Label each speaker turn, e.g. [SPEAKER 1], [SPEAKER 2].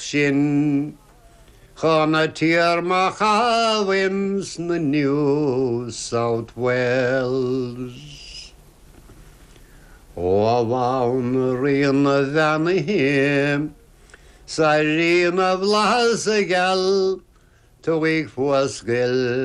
[SPEAKER 1] sin, chana tíar ma chawins na New South Wales. O vawn rina dhan him, sa rina vlas y gel, to week was gil.